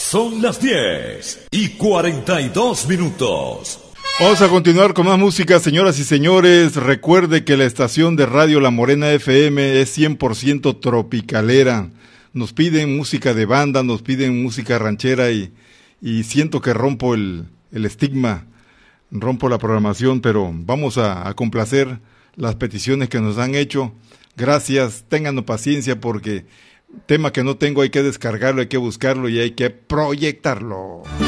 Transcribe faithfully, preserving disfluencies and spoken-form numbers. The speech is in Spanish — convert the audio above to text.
Son las diez y cuarenta y dos minutos. Vamos a continuar con más música, señoras y señores. Recuerde que la estación de radio La Morena F M es cien por ciento tropicalera. Nos piden música de banda, nos piden música ranchera y, y siento que rompo el, el estigma, rompo la programación, pero vamos a, a complacer las peticiones que nos han hecho. Gracias, ténganos paciencia porque tema que no tengo hay que descargarlo, hay que buscarlo y hay que proyectarlo.